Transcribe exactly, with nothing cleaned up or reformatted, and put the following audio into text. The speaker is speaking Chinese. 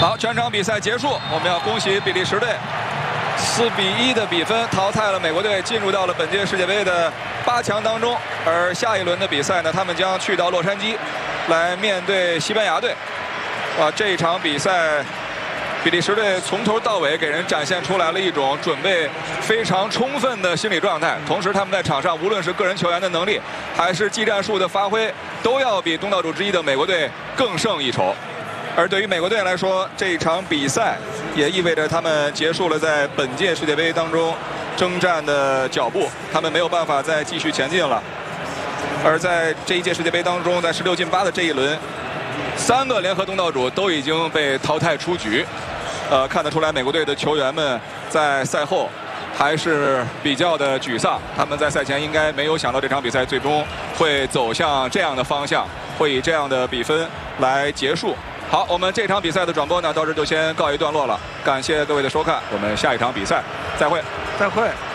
好，全场比赛结束，我们要恭喜比利时队四比一的比分淘汰了美国队，进入到了本届世界杯的八强当中。而下一轮的比赛呢，他们将去到洛杉矶，来面对西班牙队。啊，这一场比赛，比利时队从头到尾给人展现出来了一种准备非常充分的心理状态，同时他们在场上无论是个人球员的能力，还是技战术的发挥，都要比东道主之一的美国队更胜一筹。而对于美国队来说，这一场比赛也意味着他们结束了在本届世界杯当中征战的脚步，他们没有办法再继续前进了。而在这一届世界杯当中，在十六进八的这一轮，三个联合东道主都已经被淘汰出局。呃，看得出来，美国队的球员们在赛后还是比较的沮丧，他们在赛前应该没有想到这场比赛最终会走向这样的方向，会以这样的比分来结束。好，我们这场比赛的转播呢，到这就先告一段落了。感谢各位的收看，我们下一场比赛再会， 再会。